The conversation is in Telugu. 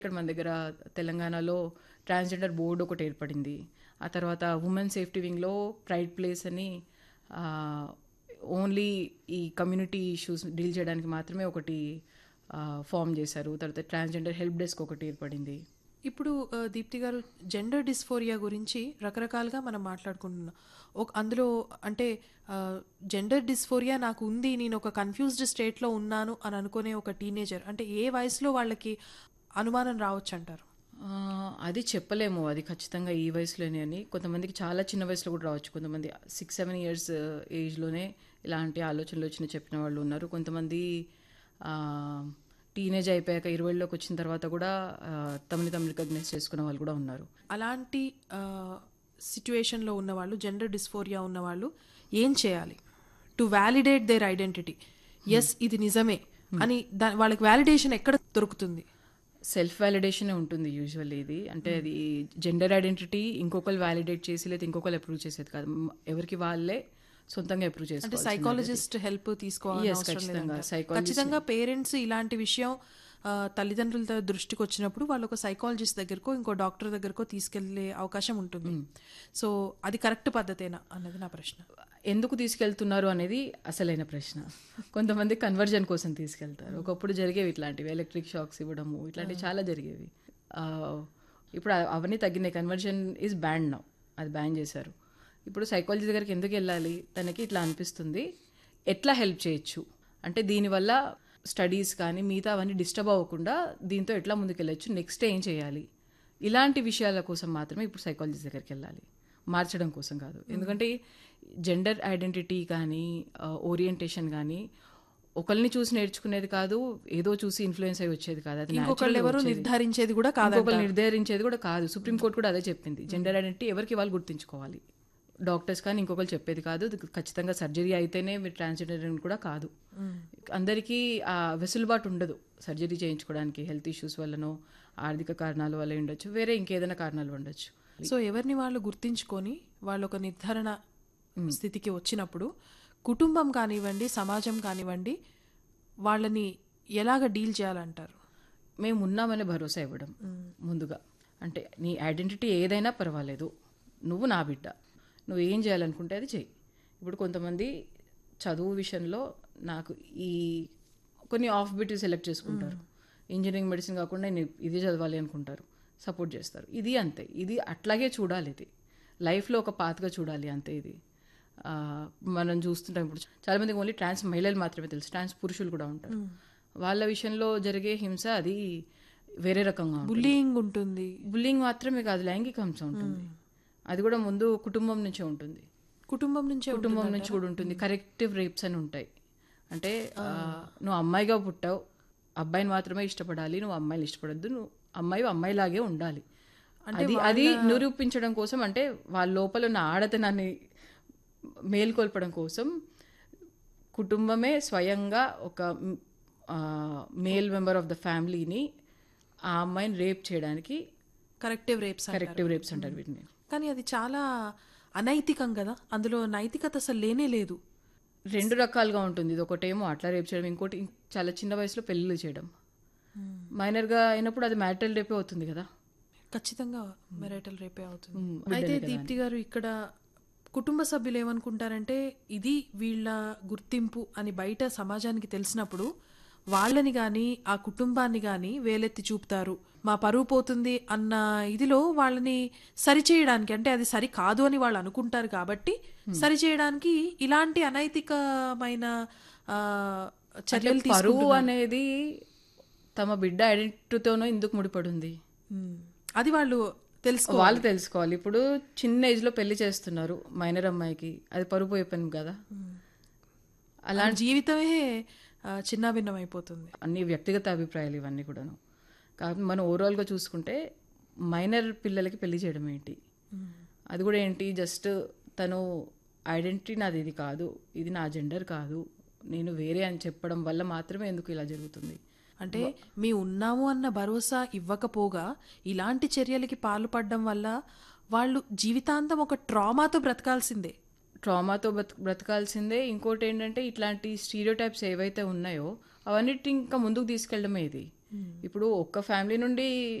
ఇక్కడ మన దగ్గర తెలంగాణలో ట్రాన్స్జెండర్ బోర్డు ఒకటి ఏర్పడింది. ఆ తర్వాత ఉమెన్ సేఫ్టీ వింగ్లో ప్రైడ్ ప్లేస్ అని ఓన్లీ ఈ కమ్యూనిటీ ఇష్యూస్ డీల్ చేయడానికి మాత్రమే ఒకటి ఫామ్ చేశారు. తర్వాత ట్రాన్స్జెండర్ హెల్ప్ డెస్క్ ఒకటి ఏర్పడింది. ఇప్పుడు దీప్తి గారు, జెండర్ డిస్ఫోరియా గురించి రకరకాలుగా మనం మాట్లాడుకుంటున్నాం. అందులో అంటే జెండర్ డిస్ఫోరియా నాకు ఉంది, నేను ఒక కన్ఫ్యూజ్డ్ స్టేట్లో ఉన్నాను అని అనుకునే ఒక టీనేజర్ అంటే ఏ వయసులో వాళ్ళకి అనుమానం రావచ్చు అంటారు? అది చెప్పలేము, అది ఖచ్చితంగా ఈ వయసులోనే అని. కొంతమందికి చాలా చిన్న వయసులో కూడా రావచ్చు. కొంతమంది 6-7 ఇయర్స్ ఏజ్లోనే ఇలాంటి ఆలోచనలు వచ్చిన చెప్పిన వాళ్ళు ఉన్నారు. కొంతమంది టీనేజ్ అయిపోయాక 20లోకి వచ్చిన తర్వాత కూడా తమని రికగ్నైజ్ చేసుకున్న వాళ్ళు కూడా ఉన్నారు. అలాంటి సిచ్యువేషన్లో ఉన్నవాళ్ళు, జెండర్ డిస్ఫోరియా ఉన్నవాళ్ళు ఏం చేయాలి to validate there identity? Yes, ఇది నిజమే అని వాళ్ళకి వ్యాలిడేషన్ ఎక్కడ దొరుకుతుంది? సెల్ఫ్ వ్యాలిడేషనే ఉంటుంది యూజువల్లీ ఇది. అంటే అది జెండర్ ఐడెంటిటీ ఇంకొకరు వ్యాలిడేట్ చేసి లేదా ఇంకొకరు అప్రూవ్ చేసేది కాదు, ఎవరికి వాళ్ళే సొంతంగా అప్రూవ్ అంటే చేసుకోవాలి. సైకాలజిస్ట్ హెల్ప్ తీసుకోవాలి. ఖచ్చితంగా పేరెంట్స్ ఇలాంటి విషయం తల్లిదండ్రుల దృష్టికి వచ్చినప్పుడు వాళ్ళు ఒక సైకాలజిస్ట్ దగ్గరకో ఇంకో డాక్టర్ దగ్గరకో తీసుకెళ్లే అవకాశం ఉంటుంది. సో అది కరెక్ట్ పద్ధతేనా అన్నది నా ప్రశ్న. ఎందుకు తీసుకెళ్తున్నారు అనేది అసలైన ప్రశ్న. కొంతమంది కన్వర్జన్ కోసం తీసుకెళ్తారు. ఒకప్పుడు జరిగేవి ఇట్లాంటివి, ఎలక్ట్రిక్ షాక్స్ ఇవ్వడము ఇట్లాంటివి చాలా జరిగేవి. ఇప్పుడు అవన్నీ తగ్గినాయి. కన్వర్జన్ ఈజ్ బ్యాన్ నౌ, అది బ్యాన్ చేశారు. ఇప్పుడు సైకాలజీ దగ్గరికి ఎందుకు వెళ్ళాలి? తనకి ఇట్లా అనిపిస్తుంది, ఎట్లా హెల్ప్ చేయొచ్చు అంటే దీనివల్ల స్టడీస్ కానీ మిగతా అవన్నీ డిస్టర్బ్ అవ్వకుండా దీంతో ఎట్లా ముందుకెళ్ళచ్చు, నెక్స్ట్ ఏం చేయాలి, ఇలాంటి విషయాల కోసం మాత్రమే ఇప్పుడు సైకాలజీ దగ్గరికి వెళ్ళాలి, మార్చడం కోసం కాదు. ఎందుకంటే జెండర్ ఐడెంటిటీ కానీ ఓరియంటేషన్ కానీ ఒకరిని చూసి నేర్చుకునేది కాదు, ఏదో చూసి ఇన్ఫ్లుయెన్స్ అయ్యి వచ్చేది కాదు. అది నిర్ధారించేది కూడా కాదు, నిర్ధారించేది కూడా కాదు. సుప్రీంకోర్టు కూడా అదే చెప్పింది, జెండర్ ఐడెంటిటీ ఎవరికి వాళ్ళు గుర్తించుకోవాలి. డాక్టర్స్ కానీ ఇంకొకరు చెప్పేది కాదు. ఖచ్చితంగా సర్జరీ అయితేనే మీరు ట్రాన్స్జెండర్ కూడా కాదు. అందరికీ ఆ వెసులుబాటు ఉండదు సర్జరీ చేయించుకోవడానికి. హెల్త్ ఇష్యూస్ వల్లనో ఆర్థిక కారణాల వల్ల ఉండొచ్చు, వేరే ఇంకేదైనా కారణాలు ఉండొచ్చు. సో ఎవరిని వాళ్ళు గుర్తించుకొని వాళ్ళు ఒక నిర్ధారణ స్థితికి వచ్చినప్పుడు కుటుంబం కానివ్వండి, సమాజం కానివ్వండి, వాళ్ళని ఎలాగ డీల్ చేయాలంటారు? మేము ఉన్నామనే భరోసా ఇవ్వడం ముందుగా. అంటే నీ ఐడెంటిటీ ఏదైనా పర్వాలేదు, నువ్వు నా బిడ్డ, నువ్వు ఏం చేయాలనుకుంటే అది చెయ్యి. ఇప్పుడు కొంతమంది చదువు విషయంలో నాకు ఈ కొన్ని ఆఫ్ బిట్ సెలెక్ట్ చేసుకుంటారు. ఇంజనీరింగ్ మెడిసిన్ కాకుండా నేను ఇది చదవాలి అనుకుంటారు, సపోర్ట్ చేస్తారు. ఇది అంతే, ఇది అట్లాగే చూడాలి, ఇది లైఫ్లో ఒక పాత్గా చూడాలి అంతే. ఇది మనం చూస్తుంటాం ఇప్పుడు చాలామందికి ఓన్లీ ట్రాన్స్ మహిళలు మాత్రమే తెలుసు, ట్రాన్స్ పురుషులు కూడా ఉంటారు. వాళ్ళ విషయంలో జరిగే హింస అది వేరే రకంగా బుల్లింగ్ ఉంటుంది. బుల్లింగ్ మాత్రమే కాదు, లైంగిక హింస ఉంటుంది. అది కూడా ముందు కుటుంబం నుంచే ఉంటుంది, కుటుంబం నుంచి కూడా ఉంటుంది. కరెక్టివ్ రేప్స్ అని ఉంటాయి. అంటే నువ్వు అమ్మాయిగా పుట్టావు, అబ్బాయిని మాత్రమే ఇష్టపడాలి, నువ్వు అమ్మాయిని ఇష్టపడద్దు, నువ్వు అమ్మాయిలాగే ఉండాలి. అది నిరూపించడం కోసం, అంటే వాళ్ళ లోపల ఉన్న ఆడతనాన్ని మేల్కొల్పడం కోసం కుటుంబమే స్వయంగా ఒక మేల్ మెంబర్ ఆఫ్ ద ఫ్యామిలీని ఆ అమ్మాయిని రేప్ చేయడానికి కరెక్టివ్ రేప్స్ అంటారు వీటిని. కానీ అది చాలా అనైతికం కదా, అందులో నైతికత అసలు లేనే లేదు. రెండు రకాలుగా ఉంటుంది. ఇది ఒకటేమో అట్లా రేప్ చేయడం, ఇంకోటి చాలా చిన్న వయసులో పెళ్ళిళ్ళు చేయడం. మైనర్గా అయినప్పుడు అది మ్యారిటల్ రేపే అవుతుంది కదా. ఖచ్చితంగా మ్యారిటల్ రేపే అవుతుంది. అయితే దీప్తి గారు, ఇక్కడ కుటుంబ సభ్యులు ఏమనుకుంటారంటే ఇది వీళ్ళ గుర్తింపు అని బయట సమాజానికి తెలిసినప్పుడు వాళ్ళని కానీ ఆ కుటుంబాన్ని కానీ వేలెత్తి చూపుతారు, మా పరువు పోతుంది అన్న ఇదిలో వాళ్ళని సరిచేయడానికి, అంటే అది సరి కాదు అని వాళ్ళు అనుకుంటారు కాబట్టి సరిచేయడానికి ఇలాంటి అనైతికమైన చర్యలు తీసుకుంటారు. పరువు అనేది తమ బిడ్డ ఐడెంటిటీతోనో ఎందుకు ముడిపడింది అది వాళ్ళు తెలుసుకోవాలి. ఇప్పుడు చిన్న ఏజ్లో పెళ్లి చేస్తున్నారు మైనర్ అమ్మాయికి, అది పరువు పోయే పని కదా. అలాంటి జీవితమే చిన్నాభిన్నం అయిపోతుంది. అన్ని వ్యక్తిగత అభిప్రాయాలు ఇవన్నీ కూడాను. కాబట్టి మనం ఓవరాల్గా చూసుకుంటే మైనర్ పిల్లలకి పెళ్లి చేయడం ఏంటి, అది కూడా ఏంటి, జస్ట్ తను ఐడెంటిటీ నాది ఇది కాదు, ఇది నా జెండర్ కాదు, నేను వేరే అని చెప్పడం వల్ల మాత్రమే ఎందుకు ఇలా జరుగుతుంది. అంటే మీ ఉన్నాము అన్న భరోసా ఇవ్వకపోగా ఇలాంటి చర్యలకి పాల్పడడం వల్ల వాళ్ళు జీవితాంతం ఒక ట్రామాతో బ్రతకాల్సిందే. ఇంకోటి ఏంటంటే ఇట్లాంటి స్టీరియోటైప్స్ ఏవైతే ఉన్నాయో అవన్నిటి ఇంకా ముందుకు తీసుకెళ్ళడమే ఇది. ఇప్పుడు ఒక్క ఫ్యామిలీ నుండి